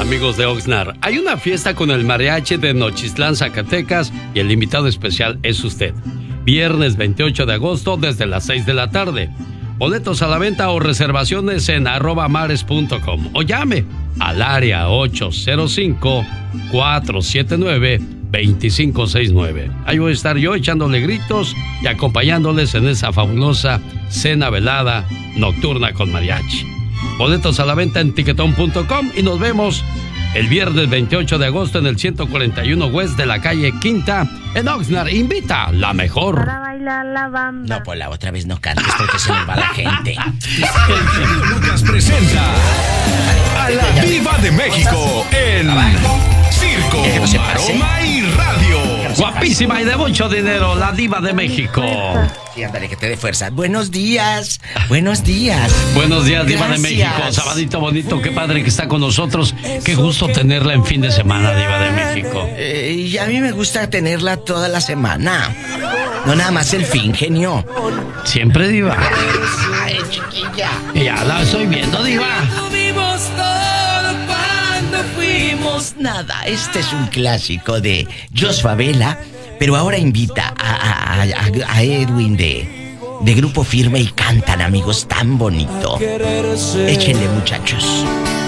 amigos de Oxnard. Hay una fiesta con el mariachi de Nochistlán, Zacatecas, y el invitado especial es usted. Viernes 28 de agosto desde las 6 de la tarde. Boletos a la venta o reservaciones en @mares.com o llame al área 805-479-2569. Ahí voy a estar yo echándole gritos y acompañándoles en esa fabulosa cena velada nocturna con mariachi. Boletos a la venta en tiquetón.com y nos vemos el viernes 28 de agosto en el 141 West de la calle Quinta en Oxnard. Invita la mejor. Para bailar la bamba. No, Pola, otra vez no cantes porque se nos va la gente. El genio Lucas presenta a la Diva de México en Circo, Maroma y Radio. Guapísima y de mucho dinero, la Diva de México. Sí, ándale, que te dé fuerza. Buenos días, buenos días. Buenos días, Diva de Gracias. México. Sabadito bonito, qué padre que está con nosotros. Qué gusto tenerla en fin de semana, Diva de México. Y a mí me gusta tenerla toda la semana. No nada más el fin, genio. Siempre, Diva. Ay, chiquilla. Ya la estoy viendo, Diva. Tuvimos todo cuando fuimos nada. Este es un clásico de Jos Favela, pero ahora invita a Edwin de Grupo Firme y cantan, amigos, tan bonito. Échenle, muchachos.